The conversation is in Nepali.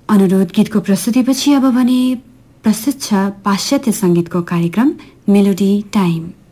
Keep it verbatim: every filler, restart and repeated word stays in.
अनुरोध गीतको प्रस्तुतिपछि अब भने प्रस्तुत छ पाश्चात्य संगीतको कार्यक्रम मेलोडी टाइम।